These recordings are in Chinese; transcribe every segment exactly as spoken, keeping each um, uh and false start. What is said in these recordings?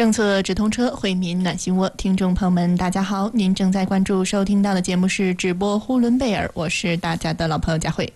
政策直通车，惠民暖心窝。听众朋友们，大家好，您正在关注收听到的节目是直播呼伦贝尔，我是大家的老朋友佳慧。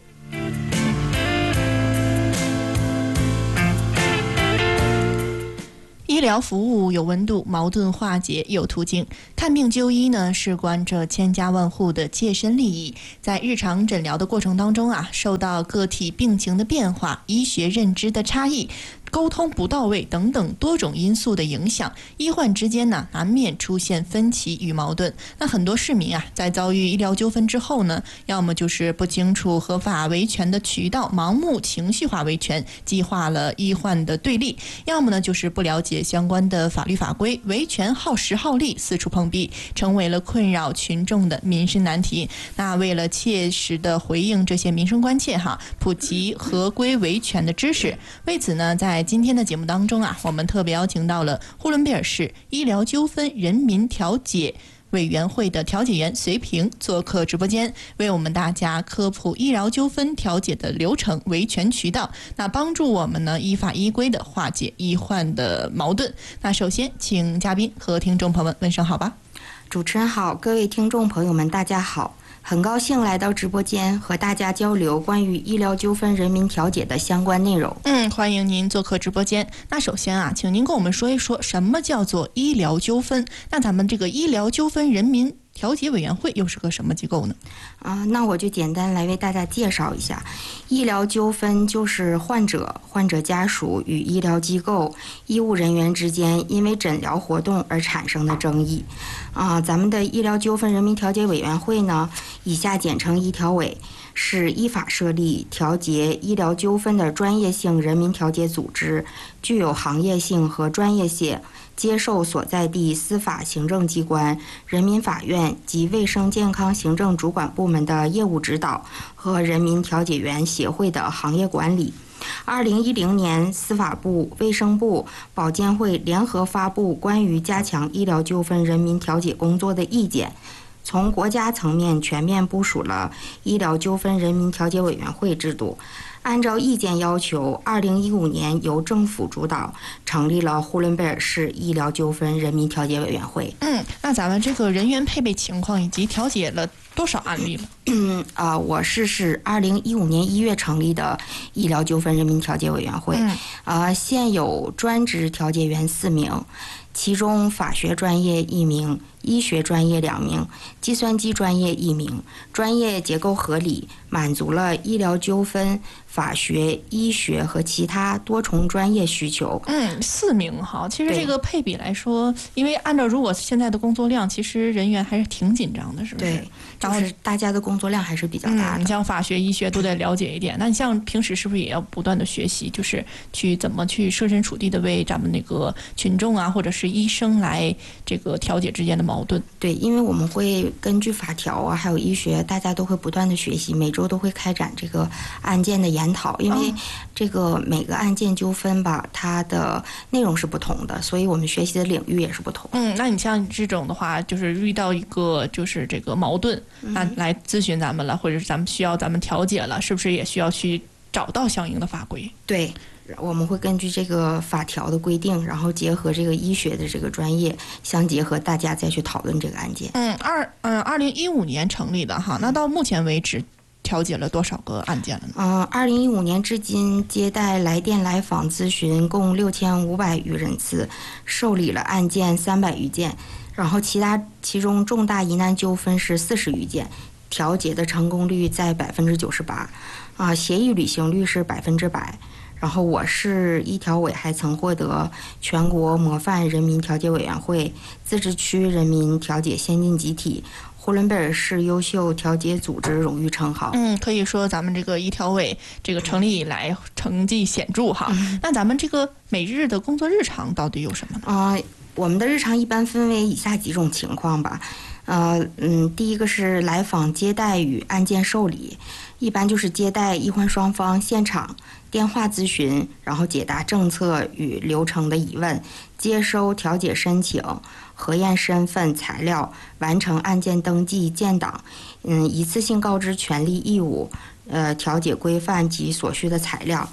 医疗服务有温度，矛盾化解有途径。看病就医呢，事关这千家万户的切身利益。在日常诊疗的过程当中啊，受到个体病情的变化、医学认知的差异、沟通不到位等等多种因素的影响，医患之间呢难免出现分歧与矛盾。那很多市民啊，在遭遇医疗纠纷之后呢，要么就是不清楚合法维权的渠道，盲目情绪化维权，激化了医患的对立；要么呢，就是不了解相关的法律法规，维权耗时耗力，四处碰壁，成为了困扰群众的民生难题。那为了切实的回应这些民生关切哈，普及合规维权的知识，为此呢，在今天的节目当中啊，我们特别邀请到了呼伦贝尔市医疗纠纷人民调解委员会的调解员隋平做客直播间，为我们大家科普医疗纠纷调解的流程、维权渠道，那帮助我们呢依法依规的化解医患的矛盾。那首先，请嘉宾和听众朋友们问声好吧。 主持人好，各位听众朋友们，大家好。很高兴来到直播间和大家交流关于医疗纠纷人民调解的相关内容。 嗯，欢迎您做客直播间。那首先啊，请您跟我们说一说什么叫做医疗纠纷？那咱们这个医疗纠纷人民调解委员会又是个什么机构呢？ 啊、呃，那我就简单来为大家介绍一下，医疗纠纷就是患者、患者家属与医疗机构、医务人员之间因为诊疗活动而产生的争议。啊、呃，咱们的医疗纠纷人民调解委员会呢，以下简称医调委，是依法设立调解医疗纠纷的专业性人民调解组织，具有行业性和专业性。接受所在地司法行政机关、人民法院及卫生健康行政主管部门的业务指导和人民调解员协会的行业管理。二零一零年，司法部、卫生部、保监会联合发布关于加强医疗纠纷人民调解工作的意见，从国家层面全面部署了医疗纠纷人民调解委员会制度。按照意见要求，二零一五年由政府主导成立了呼伦贝尔市医疗纠纷人民调解委员会。 嗯，那咱们这个人员配备情况以及调解了多少案例了？ 嗯啊、呃，我市是二零一五年一月成立的医疗纠纷人民调解委员会。嗯，啊、呃，现有专职调解员四名，其中法学专业一名，医学专业两名，计算机专业一名，专业结构合理，满足了医疗纠纷、法学、医学和其他多重专业需求。 嗯，四名哈，其实这个配比来说，因为按照如果现在的工作量，其实人员还是挺紧张的，是不是？ 对，就是大家的工作量还是比较大的。 嗯，你像法学、医学都得了解一点，那你像平时是不是也要不断的学习，就是去怎么去设身处地的为咱们那个群众啊，或者是医生来这个调解之间的矛盾？ 对，因为我们会根据法条啊，还有医学，大家都会不断的学习，每周都会开展这个案件的研讨。因为这个每个案件纠纷吧，它的内容是不同的，所以我们学习的领域也是不同。 嗯，那你像这种的话，就是遇到一个就是这个矛盾，那来咨询咱们了，或者是咱们需要咱们调解了，是不是也需要去找到相应的法规？ 对。我们会根据这个法条的规定，然后结合这个医学的这个专业相结合，大家再去讨论这个案件。 嗯，二嗯，二零一五年成立的哈，那到目前为止调解了多少个案件了呢？ 嗯，二零一五年至今接待来电来访咨询共六千五百余人次，受理了案件三百余件，然后其他其中重大疑难纠纷是四十余件，调解的成功率在百分之九十八，啊，协议履行率是百分之百。然后我市医调委还曾获得全国模范人民调解委员会、自治区人民调解先进集体、呼伦贝尔市优秀调解组织荣誉称号。 嗯，可以说咱们这个医调委这个成立以来成绩显著哈。嗯、那咱们这个每日的工作日常到底有什么呢？ 啊、呃，我们的日常一般分为以下几种情况吧。呃嗯，第一个是来访接待与案件受理，一般就是接待医患双方现场电话咨询，然后解答政策与流程的疑问，接收调解申请，核验身份材料，完成案件登记建档，嗯，一次性告知权利义务，呃，调解规范及所需的材料。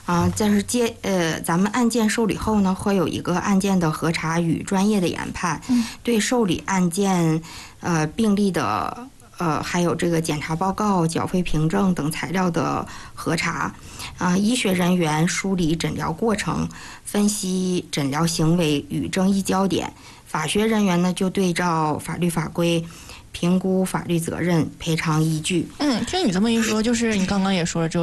啊，但是接呃，咱们案件受理后呢，会有一个案件的核查与专业的研判， 嗯、 对受理案件呃病例的呃还有这个检查报告、缴费凭证等材料的核查，啊，医学人员梳理诊疗过程，分析诊疗行为与争议焦点，法学人员呢就对照法律法规。评估法律责任、赔偿依据。 嗯，听你这么一说，就是你刚刚也说了，只有